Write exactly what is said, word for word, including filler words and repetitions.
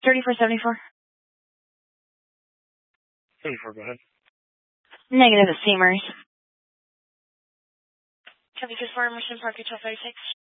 thirty-four seventy-four. thirty-four, go ahead. Negative at Seamers. Copy, good for Emerson Park at twelve thirty-six.